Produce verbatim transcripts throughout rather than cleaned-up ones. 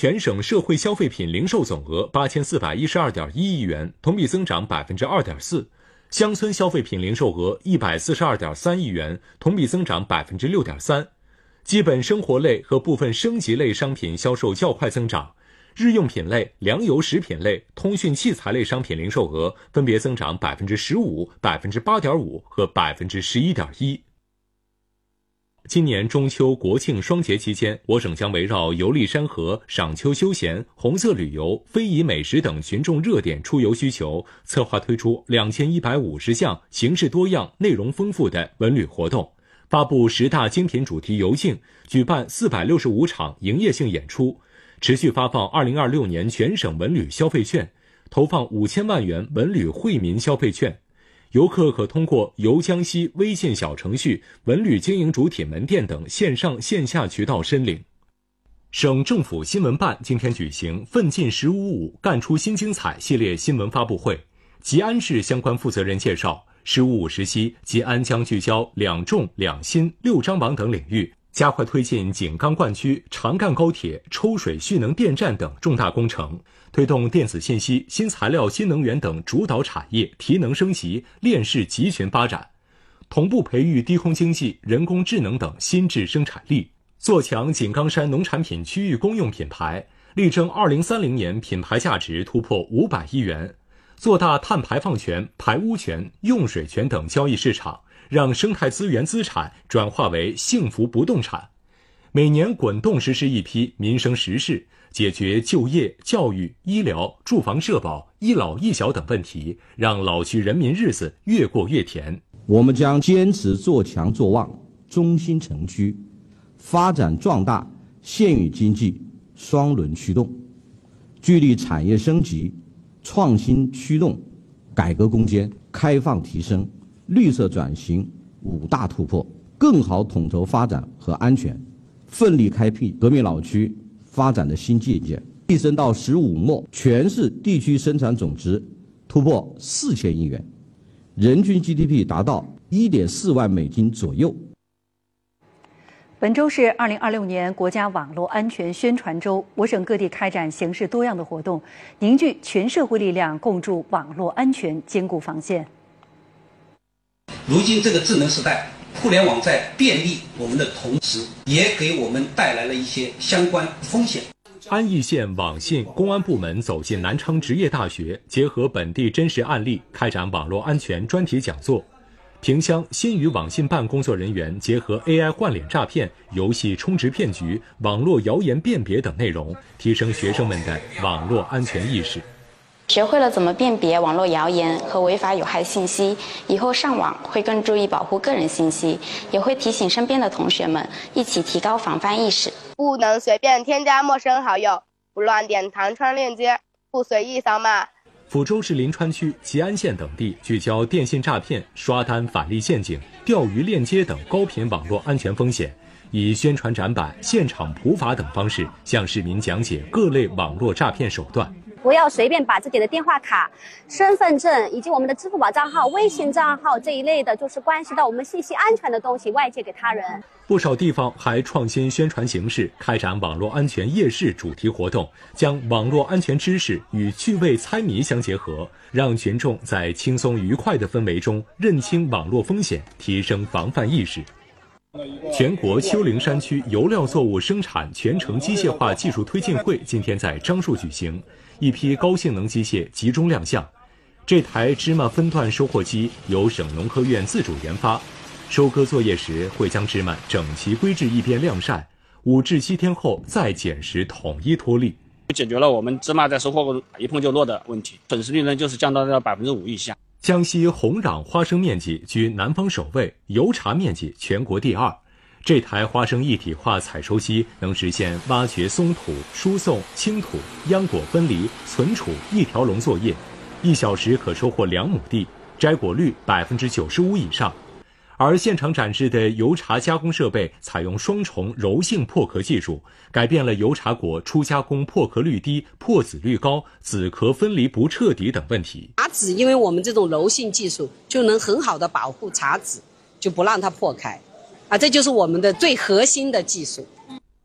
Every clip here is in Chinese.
全省社会消费品零售总额八千四百一十二点一亿元，同比增长百分之二点四；乡村消费品零售额一百四十二点三亿元，同比增长百分之六点三。基本生活类和部分升级类商品销售较快增长，日用品类、粮油食品类、通讯器材类商品零售额分别增长百分之十五、百分之八点五和百分之十一点一。今年中秋、国庆双节期间，我省将围绕游历山河、赏秋休闲、红色旅游、非遗美食等群众热点出游需求，策划推出两千一百五十项形式多样、内容丰富的文旅活动，发布十大精品主题游径，举办四百六十五场营业性演出，持续发放二零二六年全省文旅消费券，投放五千万元文旅惠民消费券。游客可通过游江西微信小程序、文旅经营主体门店等线上线下渠道申领。省政府新闻办今天举行奋进十五五干出新精彩系列新闻发布会，吉安市相关负责人介绍，十五五时期，吉安将聚焦两重、两新、六张网等领域，加快推进井冈灌区、长干高铁、抽水蓄能电站等重大工程，推动电子信息、新材料、新能源等主导产业提能升级、链式集群发展，同步培育低空经济、人工智能等新质生产力，做强井冈山农产品区域公用品牌，力争二零三零年品牌价值突破五百亿元，做大碳排放权、排污权、用水权等交易市场，让生态资源资产转化为幸福不动产。每年滚动实施一批民生实事，解决就业、教育、医疗、住房社保、一老一小等问题，让老区人民日子越过越甜。 我们将坚持做强做旺中心城区，发展壮大县域经济双轮驱动，聚力产业升级、创新驱动、改革攻坚、开放提升、绿色转型五大突破，更好统筹发展和安全，奋力开辟革命老区发展的新境界。提升到十五末，全市地区生产总值突破四千亿元，人均 G D P 达到一点四万美金左右。 本周是二零二六年国家网络安全宣传周，我省各地开展形式多样的活动，凝聚全社会力量，共筑网络安全坚固防线。 如今这个智能时代，互联网在便利我们的同时，也给我们带来了一些相关风险。 安义县网信公安部门走进南昌职业大学，结合本地真实案例，开展网络安全专题讲座。萍乡新余网信办工作人员结合 A I 换脸诈骗、游戏充值骗局、网络谣言辨别等内容，提升学生们的网络安全意识。 学会了怎么辨别网络谣言和违法有害信息，以后上网会更注意保护个人信息，也会提醒身边的同学们一起提高防范意识。 不能随便添加陌生好友，不乱点弹窗链接，不随意扫码。 抚州市临川区、吉安县等地聚焦电信诈骗、刷单返利陷阱、钓鱼链接等高频网络安全风险，以宣传展板、现场普法等方式向市民讲解各类网络诈骗手段。 不要随便把自己的电话卡、身份证以及我们的支付宝账号、微信账号这一类的，就是关系到我们信息安全的东西外借给他人。 不少地方还创新宣传形式，开展网络安全夜市主题活动，将网络安全知识与趣味猜谜相结合，让群众在轻松愉快的氛围中认清网络风险，提升防范意识。全国丘陵山区油料作物生产全程机械化技术推进会今天在樟树举行，一批高性能机械集中亮相。这台芝麻分段收获机由省农科院自主研发，收割作业时会将芝麻整齐归置一边晾晒，五至七天后再捡拾统一脱粒， 解决了我们芝麻在收获一碰就落的问题，损失率呢就是降到了百分之五以下。 江西红壤花生面积居南方首位，油茶面积全国第二。这台花生一体化采收机能实现挖掘松土、输送、清土、秧果分离、存储一条龙作业，一小时可收获两亩地，摘果率百分之九十五以上。而现场展示的油茶加工设备采用双重柔性破壳技术，改变了油茶果初加工破壳率低、破籽率高、籽壳分离不彻底等问题。 茶籽因为我们这种柔性技术，就能很好的保护茶籽，就不让它破开，啊，这就是我们的最核心的技术。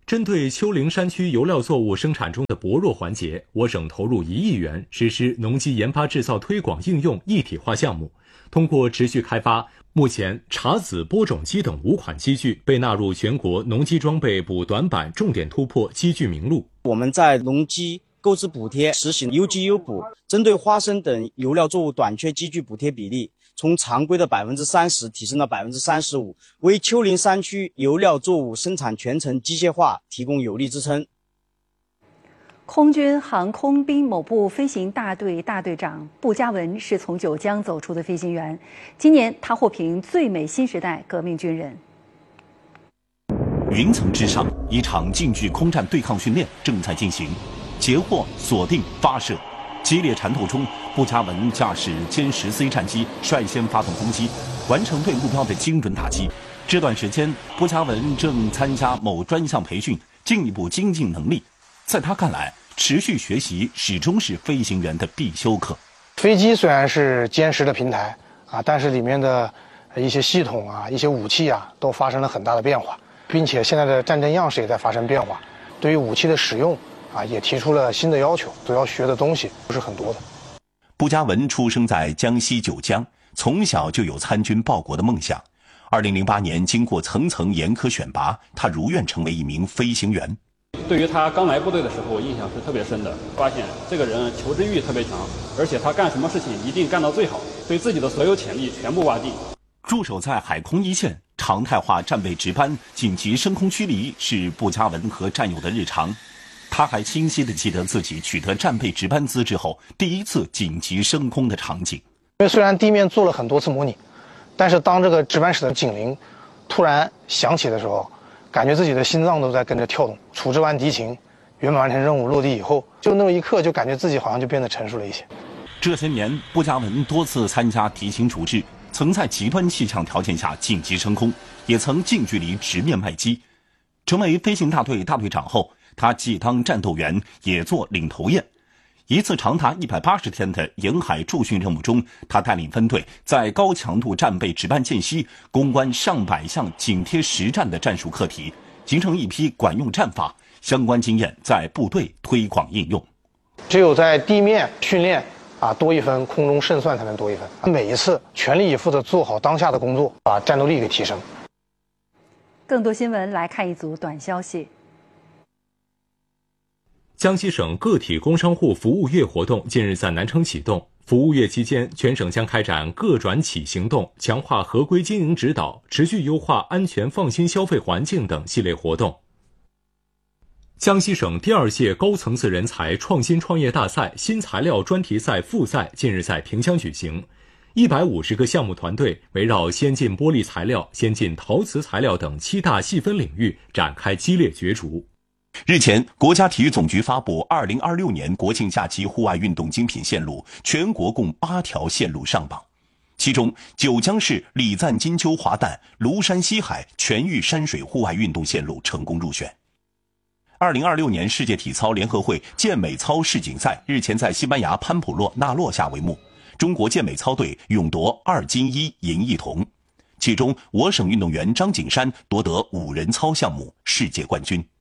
针对丘陵山区油料作物生产中的薄弱环节，我省投入一亿元实施农机研发制造推广应用一体化项目。通过持续开发，目前茶籽播种机等五款机具被纳入全国农机装备补短板重点突破机具名录。 我们在农机购置补贴实行优机优补，针对花生等油料作物短缺机具补贴比例从常规的百分之三十提升到百分之三十五，为丘陵山区油料作物生产全程机械化提供有力支撑。 空军航空兵某部飞行大队大队长步佳文是从九江走出的飞行员，今年他获评最美新时代革命军人。 云层之上，一场近距空战对抗训练正在进行，截获、锁定、发射。激烈缠斗中，步佳文驾驶歼十 C 战机率先发动攻击，完成对目标的精准打击。这段时间，步佳文正参加某专项培训，进一步精进能力。在他看来，持续学习始终是飞行员的必修课。 飞机虽然是歼十的平台啊，但是里面的一些系统啊、一些武器啊，都发生了很大的变化，并且现在的战争样式也在发生变化，对于武器的使用啊，也提出了新的要求，所要学的东西不是很多的。 步佳文出生在江西九江，从小就有参军报国的梦想。二零零八年，经过层层严苛选拔，他如愿成为一名飞行员。 对于他刚来部队的时候，我印象是特别深的，发现这个人求知欲特别强，而且他干什么事情一定干到最好，对自己的所有潜力全部挖地。 驻守在海空一线，常态化战备值班、紧急升空驱离是步佳文和战友的日常。他还清晰地记得自己取得战备值班资质后第一次紧急升空的场景。 因为虽然地面做了很多次模拟，但是当这个值班室的警铃突然响起的时候，感觉自己的心脏都在跟着跳动。处置完敌情，圆满完成任务落地以后，就那么一刻，就感觉自己好像就变得成熟了一些。 这些年，步佳文多次参加敌情处置，曾在极端气象条件下紧急升空，也曾近距离直面外机。成为飞行大队大队长后，他既当战斗员，也做领头雁。一次长达一百八十天的沿海驻训任务中，他带领分队在高强度战备值班间隙，攻关上百项紧贴实战的战术课题，形成一批管用战法，相关经验在部队推广应用。 只有在地面训练啊多一分，空中胜算才能多一分。每一次全力以赴地做好当下的工作，把战斗力给提升。 更多新闻来看一组短消息。 江西省个体工商户服务月活动近日在南城启动。服务月期间，全省将开展个转企行动，强化合规经营指导，持续优化安全放心消费环境等系列活动。江西省第二届高层次人才创新创业大赛新材料专题赛复赛近日在萍乡举行。一百五十个项目团队围绕先进玻璃材料、先进陶瓷材料等七大细分领域展开激烈角逐。 日前，国家体育总局发布二零二六年国庆假期户外运动精品线路，全国共八条线路上榜。其中，九江市礼赞金秋华诞、庐山西海全域山水户外运动线路成功入选。二零二六年世界体操联合会健美操世锦赛日前在西班牙潘普洛纳洛下帷幕，中国健美操队勇夺二金一银一铜，其中我省运动员张景山夺得五人操项目世界冠军。